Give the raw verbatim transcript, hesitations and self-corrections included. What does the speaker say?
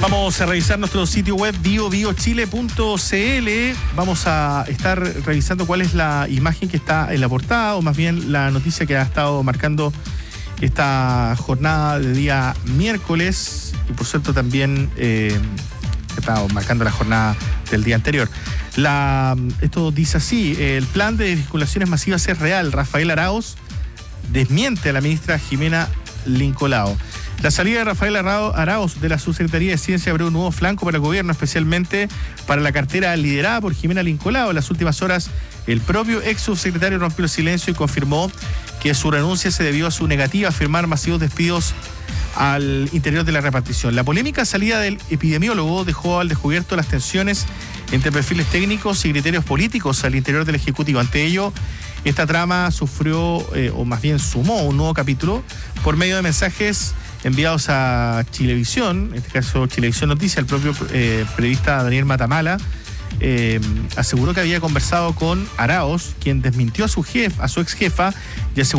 Vamos a revisar nuestro sitio web bio bio chile punto c l. Vamos a estar revisando cuál es la imagen que está en la portada, o más bien la noticia que ha estado marcando esta jornada de día miércoles, y por cierto también eh, está marcando la jornada del día anterior. La, esto dice así: el plan de vinculaciones masivas es real. Rafael Arauz desmiente a la ministra Jimena Lincolao. La salida de Rafael Arauz de la Subsecretaría de Ciencia abrió un nuevo flanco para el gobierno, especialmente para la cartera liderada por Jimena Lincolao. En las últimas horas, el propio ex subsecretario rompió el silencio y confirmó que su renuncia se debió a su negativa a firmar masivos despidos al interior de la repartición. La polémica salida del epidemiólogo dejó al descubierto las tensiones entre perfiles técnicos y criterios políticos al interior del Ejecutivo. Ante ello, esta trama sufrió, eh, o más bien sumó, un nuevo capítulo por medio de mensajes enviados a Chilevisión, en este caso Chilevisión Noticias. El propio eh, periodista Daniel Matamala eh, aseguró que había conversado con Arauz, quien desmintió a su jefe, a su ex jefa, y aseguró